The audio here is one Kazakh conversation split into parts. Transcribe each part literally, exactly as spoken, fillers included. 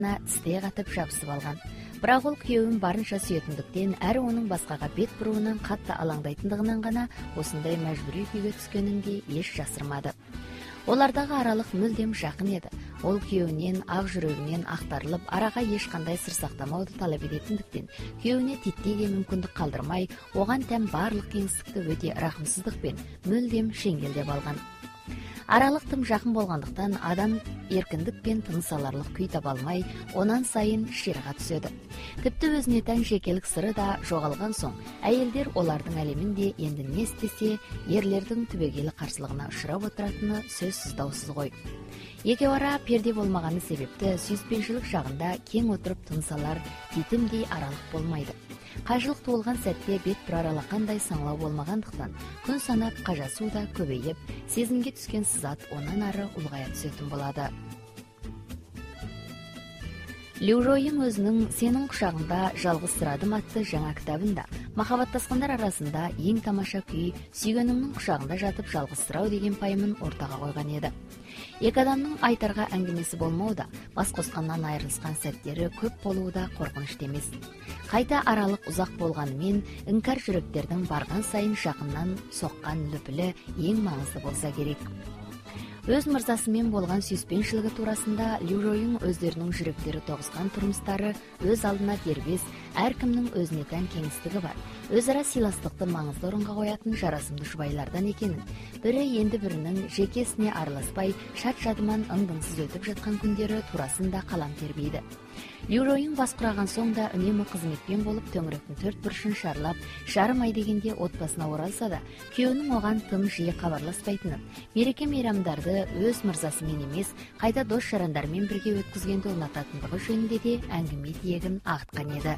тістей катып жабысып алган. Бирок ол күйөөүн барынча сүйөтүндүктен, әрі оның баскага бет буруунан катты алаңдайтындыгынан гана ушундай мажбурий күйгө түскөнүн эч жасырмады. Олардагы аралык мүлдем жакын эди. Ол күйөөүнүн ак жүрөгүнөн актарылып, арага эч кандай сыр сактамауду талап этетиндиктен, күйөөүнө титтейге мүмкүндүк калдырмай, оган тем баардык кеңсиздикти өтө рахымсыздык менен мүлдем шеңгелдеп алган. Аралык тым жакын болгондуктан адам эркиндик пен тыныс аларлык күй таба алмай, онан сайын ширага түсөдү. Типти өзүнө тең жекелик сыры да жоголгон соң, айелдер олардын алеминде энди не истесе, эрлердин түбөгелі каршылыгына ұшырап отуратыны сөзсүз даусыз гой. Эки бара перде болмаганы себепти сүйүспенчилик шагында кең отуруп тыныс алар титимдей аралык болмайды. Кайшылык туулган сәтте бет бир аралакандай саңлау болмагандыктан, күн санап кажасуу да көбөйүп, сезимге түскөн сызат онан ары улгая түсөтүн болду. Лю Жоюң өзүнүн «Сенин кушагыңда жалгыз сырадым» атты жаңа китабында махабаттаскандар арасында эң тамаша күй сүйгөнүңнүн кушагында жатып жалгыз сырау деген пайымын ортого койгон эди. Эки адамдын айтарга әңгимеси болмоуда, бас коскандан айрылышкан сәттери көп болууда коркунучтуу эмес. Кайта аралык узак болгону менен ыңкар жүрөктөрдүн барган сайын жакындан соккан лүпүлү эң маңызды болса керек. Өз мырзасы менен болгон сүйүспенчилиги туурасында Лю Жоюң өздөрүнүн жүрөктөрү тогузган турмуштары өз алдына дербес, ар кимдин өзүнө тең кеңсиздиги бар, өз ара сыйластыкты маңызды орунга коятын жарасымдуу жубайлардан экенин, бири энди биринин жекесине араласпай, шат-шадыман ың-дыңсыз өтүп жаткан күндөрү туурасында калам тербейди. Лю Жоюң бас кураган соң да үнөмө кызметпен болуп, төңүрөктүн төрт бурушун шарлап, жарым ай дегенде отбасына оралса да, күйөөнүн оган тым жиі кабарласпайтынын, мереке мейрамдарды өз мырзасы менен эмес, кайта дос жарандар менен бирге өткүзгөндү унататындыгы жөнүндө де әңгиме тиегин агыткан эди.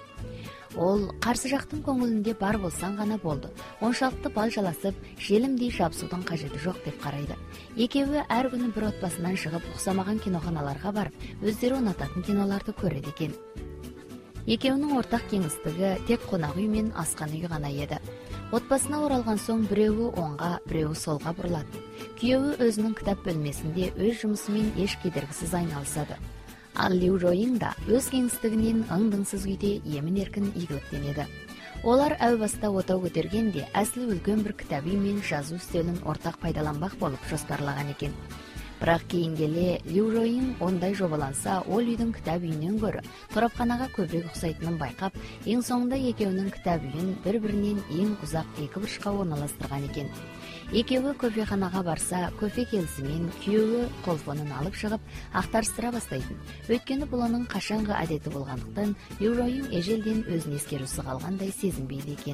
Ол каршы жактын көңүлүндө бар болсаң гана болду. Оншалыкты бал жаласып, желимдей жабысуудун кажети жок деп карайды. Экөөбү ар күнү бир отбасынан чыгып, уксамаган киноханаларга барып, өздөрү унататын кинолорду көрөт экен. Экөөүнүн ортак кеңістігі тек қонақ үй мен асқан үй ғана еді. Отбасына оралған соң біреуі оңға, біреуі солға бұрылады. Күйеуі өзінің кітап бөлмесінде өз жұмысымен еш кедергісіз айналысады. Ал Лю Жоюң да өз кеңістігінен ың-дыңсыз күйде емін-еркін игіліктенеді. Олар әу баста отау көтергенде әсілі үлкен бір кітап үй мен жазу үстелін ортақ пайдаланбақ болып жоспарлаған екен. Бірақ кейін келе Лю Жоюң ондай жобаланса, ол үйдің кітап үйінен көрі торапханаға көбірек ұқсайтынын байқап, ең соңында екеуінің кітап үйін бір-бірінен ең ұзақ екі бұрышқа орналастырған екен. Екеуі кофеханаға барса, кофе келісімен күйеуі қолфонын алып шығып, ақтарыстыра бастайтын. Өйткені бұл оның қашанғы әдеті болғандықтан, Лю Жоюң ежелден өзін ескерусі қалғандай сезінбейді екен.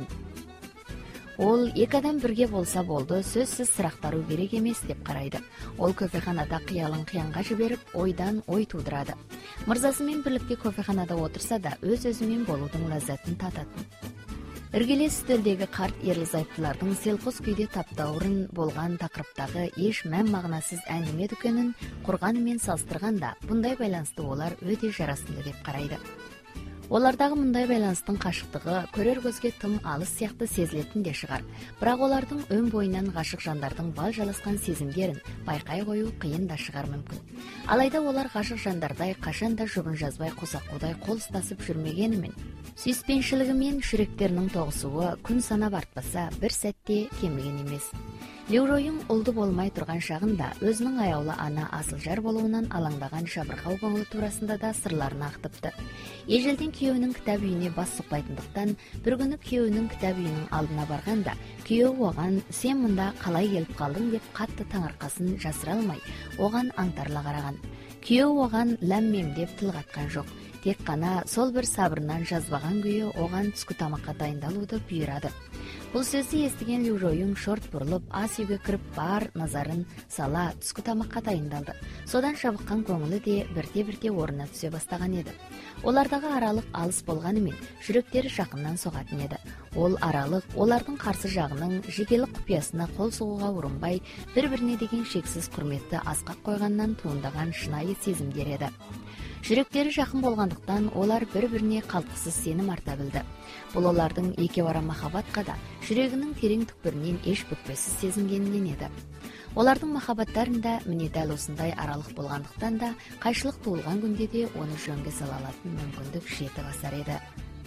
Ол екі адам бірге болса болды, сөзсіз сұрақтару керек емес деп қарайды. Ол кофеханада қиялын қиянға жіберіп, ойдан ой тудырады. Мырзасымен бірлікте кофеханада отырса да, өз-өзімен болудың ләззатын тататын. Іргелес үстелдегі қарт ерлі-зайыптылардың селқос күйде таптаурын болған тақырыптағы еш мән мағынасыз әңгіме дүкенін құрғанымен салыстырғанда, бұндай байланысты олар өте жарасымды деп қарайды. Олардағы мұндай байланыстың қашықтығы көрер көзге тым алыс сияқты сезілетін де шығар. Бірақ олардың өн бойынан ғашық жандардың бал жаласқан сезімдерін байқай қою қиын да шығар мүмкін. Алайда олар ғашық жандардай қашанда жұбын жазбай қосақ-қудай қол ұстасып жүрмегенімен, сүйіспеншілігі мен жүректерінің тоғысуы күн санап артпаса бір сәтте кеміген емес. Лю Жоюң ұлды болмай тұрған шағында өзінің аяулы ана асыл жар болуынан алаңдаған жабырқау көңілі турасында да сырларын ақтыпты. Ежелден күйеуінің кітап үйіне бас сұқпайтындықтан, бір күні күйеуінің кітап үйінің алдына барғанда, күйеуі оған «Сен мұнда қалай келіп қалдың?» деп қатты таңырқасын жасыра алмай, оған аңтарыла қараған. Күйеуі оған ләм-мем деп тіл қатқан жоқ. Тек қана сол бір сабырынан жазбаған күйі оған түскі тамаққа дайындалуды бұйырады. Бұл сөзді естіген Лю Жоюң шорт бұрылып, ас үйге кіріп бар назарын сала түскі тамаққа дайындалды. Содан шабыққан көңілі де бірте-бірте орнына түсе бастаған еді. Олардағы аралық алыс болғанымен, жүректері жақыннан соғатын еді. ол аралык олардын каршы жагынын жекелик купуясына кол сугууга урунбай, бири-бирине деген шексиз курметти аскак койгонунан туурдаган шынайы сезимдер эди. Жүрөктөрү жакын болгондуктан олар бири-бирине калтыксыз сеним арта билди. Бул олардын эки бара махабатка да жүрөгүнүн терең түкпүрүнөн эч бүкпөсүз сезингенинен эди. Олардын махабаттарында міне дәл осындай аралык болгондуктан да кайшылык туулган күндө де оны жөнгө сала алатын мүмкүндүк жетип басар эди.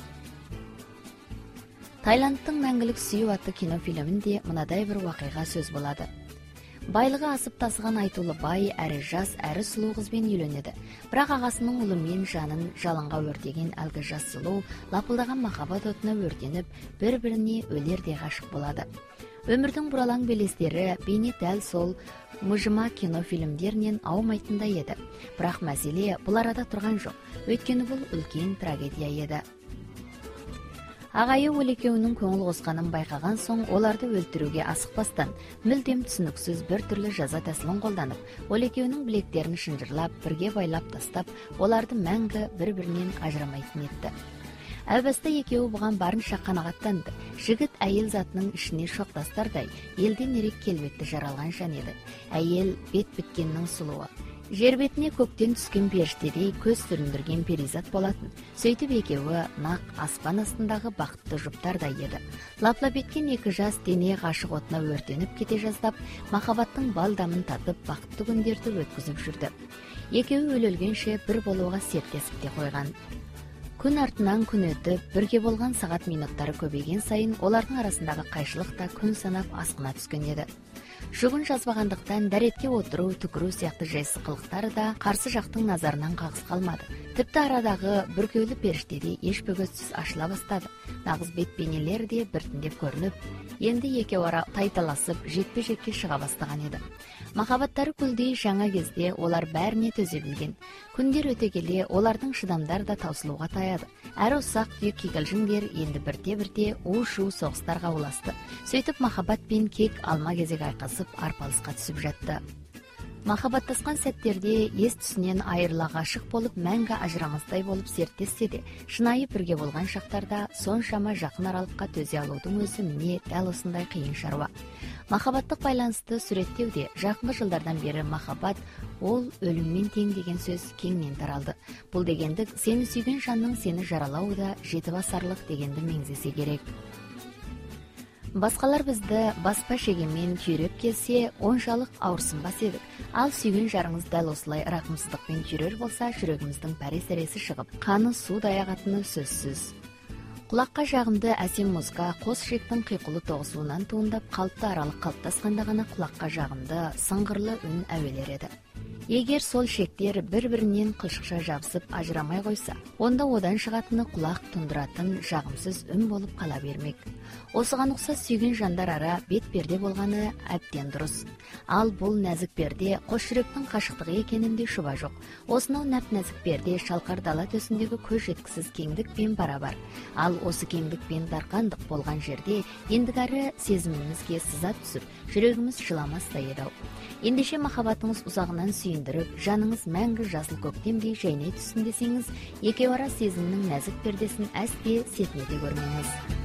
Тайландтын Мәңгүлүк сүйүү аттуу кинофильминде мындай бир вакыйга сөз болот. Байлыгы асып тасыган айтуулуу бай әрі жас, әрі сулуу кыз менен үйлөнөдү. Бирок агасынын улу менен жанын жалынга өртеген алгы жас сулуу лапылдаган махабат отуна өртенип, бири-бирине өлердей гашык болот. Өмүрдүн буралаң белестери бейне дәл сол мыжыма кинофильмдеринен аумайтындай эди. Бирок маселе бул арада турган жок, өйткөнү бул үлкен трагедия эди. Агайы ол экөөнүн көңүл косканын байкаган соң, оларды өлтүрүүгө асыкпастан, мүлдем түсүнүксүз бир түрлүү жаза тәсилин колдонуп, ол экөөнүн билектерин шынжырлап, бирге байлап тастап, оларды мәңгү бири-биринен ажырамайтын этти. Албаста экөөү буга барынча канагаттанды. Жигит айыл затынын ишине шоктастардай, элден эрек келбетти жаралган жан эди. Айыл бет биткеннин сулуу. Жер бетине көктен түскөн периштедей көз сүрүндүргөн перизат болатын. Сөйтүп экөөү нак аспан астындагы бакыттуу жуптардай эди. Лаплап кеткен эки жас дене гашык отуна өртөнүп кете жаздап, махабаттын бал дамын татып, бакыттуу күндөрдү өткүзүп жүрдү. Экөөү өлөлгөнчө бир болууга септесип де койгон. Күн артынан күн өтүп, бирге болгон сагат минуттары көбөйгөн сайын олардын арасындагы кайшылык да күн санап аскына түскөн эди. Шугун жазбагандыктан даретке отуруу, түкүрүү сыяктуу жайсыз кылыктары да каршы жактын назарынан кагыс калмады. Типти арадагы бүркөөлүү периштеди эч бөгөтсүз ашыла баштады. Нагыз бет бейнелери де биртиндеп көрүнүп, энди эки бара тайталасып, жекпе жекке чыга баштаган эди. Махабаттары күлдей жаңа кезде олар бәріне төзе билген. Күндер өтө келе олардын шыдамдары да таусылууга таяды. Әр усак күйүк кикилжиңдер энди бирте-бирте ушуу согустарга уласты. Сөйтүп махаббат пен кек алма кезек айкасып арпалыска түсүп жатты. Махаббаттаскан сәттерде эс түсүнөн айырыла гашык болуп, мәңгү ажырамастай болуп серттешсе де, шынайы бирге болгон шактарда соншама жакын аралыкка төзе алуудун өзү эмне дал осундай кыйын шаруа. Махаббаттык байланышты сүрөттөөдө жакынкы жылдардан бери махаббат ол өлүммен тең деген сөз кеңинен таралды. Бул дегендик сени сүйгөн жанның сени жаралауы да жети басарлык дегенди меңзесе керек. Баскалар бизди баспа шегемен күйрөп келсе, оншалык ауырсынбас едик. Ал сүйгөн жарыңыз дал осулай ыракмсыздыкпен күйрөр болса, жүрөгүмүздүн паре-сереси чыгып, каны суудай агатыны сөзсүз. Кулакка жагымды әсем музыка кос шектин кыйкулуу тогусуунан туындап, калыптуу аралык калыптасканда гана кулакка жагымды сыңгырлы үн әуелер эди. Эгер сол шектер бири-биринен кылшыкша жабысып ажырамай койса, онда одан чыгатыны кулак тундуратын жагымсыз үн болуп кала бермек. Осуган уксас сүйгөн жандар ара бет перде болганы абден дурус. Ал бул назик перде кош жүрөктүн кашыктыгы экенинде шуба жок. Осунун нап назик перде шалкар дала төсүндөгү көз жеткисиз кеңдик менен барабар. Ал осы кеңдик менен даркандык болгон жерде эндигары сезимибизге сызат түсүп, жүрөгүмүз жыламастай эди. Эндеше махаббатыңыз узагынан сүйүндүрүп, жаныңыз мәңгү жасыл көктемдей жайнай түссүн десеңиз, эки бара сезимдин назик пердесин әсте сетинете көрмөңүз.